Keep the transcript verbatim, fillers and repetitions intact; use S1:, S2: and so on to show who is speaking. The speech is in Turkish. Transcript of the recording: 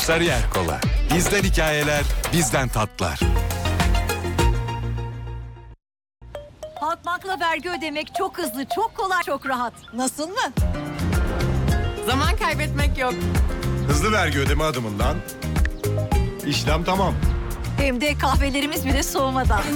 S1: Sarıyer Kola. Bizden hikayeler, bizden tatlar.
S2: Halkbank'la vergi ödemek çok hızlı, çok kolay, çok rahat.
S3: Nasıl mı?
S4: Zaman kaybetmek yok.
S5: Hızlı vergi ödeme adımından işlem tamam.
S2: Hem de kahvelerimiz bile soğumadan.